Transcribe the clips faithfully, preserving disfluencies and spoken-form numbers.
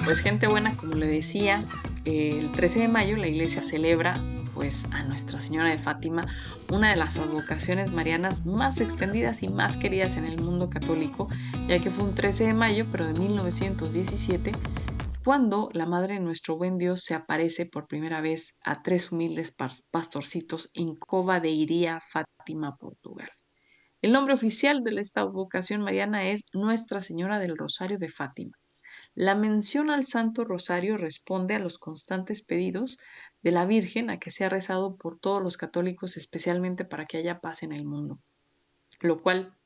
Pues gente buena, como le decía, eh, el trece de mayo la iglesia celebra pues a Nuestra Señora de Fátima, una de las advocaciones marianas más extendidas y más queridas en el mundo católico, ya que fue un trece de mayo, pero de mil novecientos diecisiete, cuando la Madre de nuestro buen Dios se aparece por primera vez a tres humildes pastorcitos en Cova de Iría, Fátima, Portugal. El nombre oficial de esta advocación mariana es Nuestra Señora del Rosario de Fátima. La mención al Santo Rosario responde a los constantes pedidos de la Virgen a que sea rezado por todos los católicos, especialmente para que haya paz en el mundo, lo cual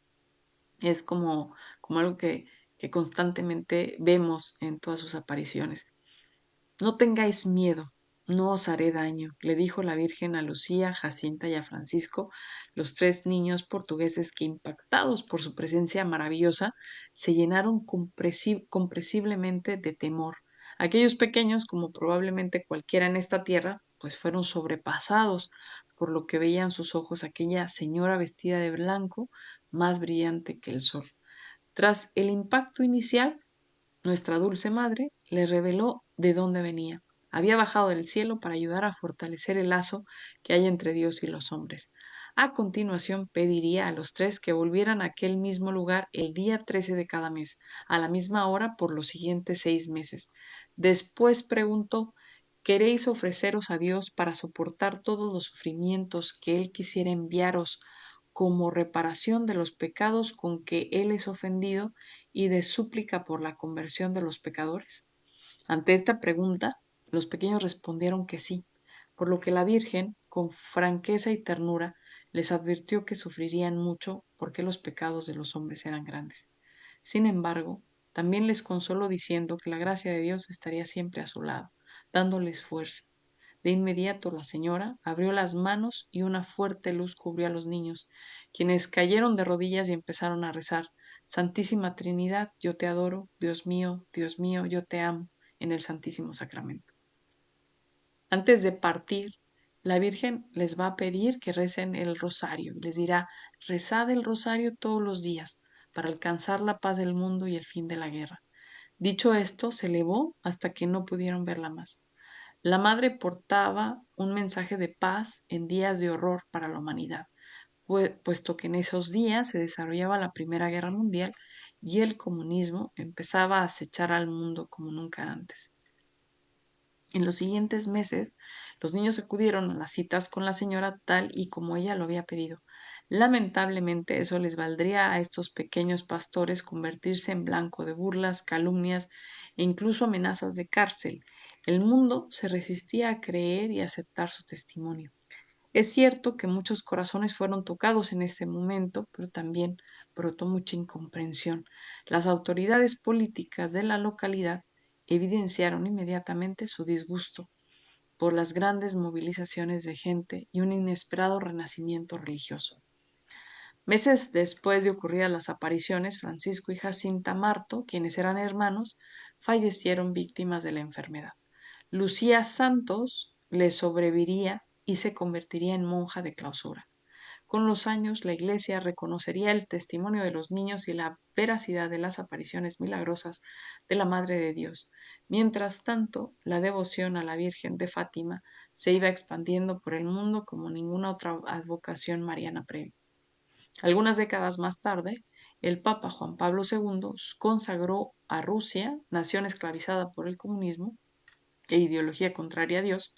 es como, como algo que, que constantemente vemos en todas sus apariciones. No tengáis miedo, no os haré daño, le dijo la Virgen a Lucía, Jacinta y a Francisco, los tres niños portugueses que, impactados por su presencia maravillosa, se llenaron comprensiblemente de temor. Aquellos pequeños, como probablemente cualquiera en esta tierra, pues fueron sobrepasados por lo que veían sus ojos aquella señora vestida de blanco, más brillante que el sol. Tras el impacto inicial, nuestra dulce madre le reveló de dónde venía. Había bajado del cielo para ayudar a fortalecer el lazo que hay entre Dios y los hombres. A continuación pediría a los tres que volvieran a aquel mismo lugar el día trece de cada mes, a la misma hora por los siguientes seis meses. Después preguntó: ¿queréis ofreceros a Dios para soportar todos los sufrimientos que Él quisiera enviaros como reparación de los pecados con que Él es ofendido y de súplica por la conversión de los pecadores? Ante esta pregunta, los pequeños respondieron que sí, por lo que la Virgen, con franqueza y ternura, les advirtió que sufrirían mucho porque los pecados de los hombres eran grandes. Sin embargo, también les consoló diciendo que la gracia de Dios estaría siempre a su lado, dándoles fuerza. De inmediato la señora abrió las manos y una fuerte luz cubrió a los niños, quienes cayeron de rodillas y empezaron a rezar: Santísima Trinidad, yo te adoro, Dios mío, Dios mío, yo te amo, en el Santísimo Sacramento. Antes de partir, la Virgen les va a pedir que recen el rosario. Les dirá: rezad el rosario todos los días para alcanzar la paz del mundo y el fin de la guerra. Dicho esto, se elevó hasta que no pudieron verla más. La madre portaba un mensaje de paz en días de horror para la humanidad, puesto que en esos días se desarrollaba la Primera Guerra Mundial y el comunismo empezaba a acechar al mundo como nunca antes. En los siguientes meses, los niños acudieron a las citas con la señora tal y como ella lo había pedido. Lamentablemente, eso les valdría a estos pequeños pastores convertirse en blanco de burlas, calumnias e incluso amenazas de cárcel. El mundo se resistía a creer y aceptar su testimonio. Es cierto que muchos corazones fueron tocados en este momento, pero también brotó mucha incomprensión. Las autoridades políticas de la localidad evidenciaron inmediatamente su disgusto por las grandes movilizaciones de gente y un inesperado renacimiento religioso. Meses después de ocurridas las apariciones, Francisco y Jacinta Marto, quienes eran hermanos, fallecieron víctimas de la enfermedad. Lucía Santos le sobreviviría y se convertiría en monja de clausura. Con los años, la Iglesia reconocería el testimonio de los niños y la veracidad de las apariciones milagrosas de la Madre de Dios. Mientras tanto, la devoción a la Virgen de Fátima se iba expandiendo por el mundo como ninguna otra advocación mariana previa. Algunas décadas más tarde, el Papa Juan Pablo segundo consagró a Rusia, nación esclavizada por el comunismo e ideología contraria a Dios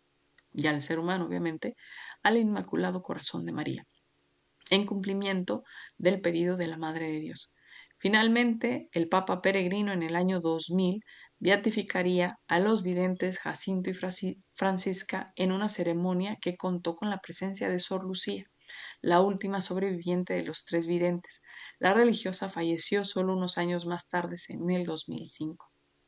y al ser humano, obviamente, al Inmaculado Corazón de María, en cumplimiento del pedido de la Madre de Dios. Finalmente, el Papa Peregrino en el año dos mil beatificaría a los videntes Jacinto y Francisca en una ceremonia que contó con la presencia de Sor Lucía, la última sobreviviente de los tres videntes. La religiosa falleció solo unos años más tarde, en el dos mil cinco.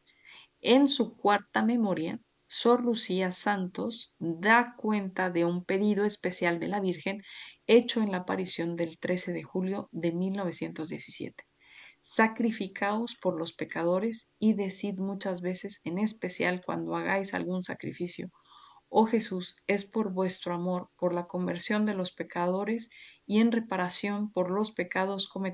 En su cuarta memoria, Sor Lucía Santos da cuenta de un pedido especial de la Virgen hecho en la aparición del trece de julio de mil novecientos diecisiete. Sacrificaos por los pecadores y decid muchas veces, en especial cuando hagáis algún sacrificio: oh Jesús, es por vuestro amor, por la conversión de los pecadores y en reparación por los pecados cometidos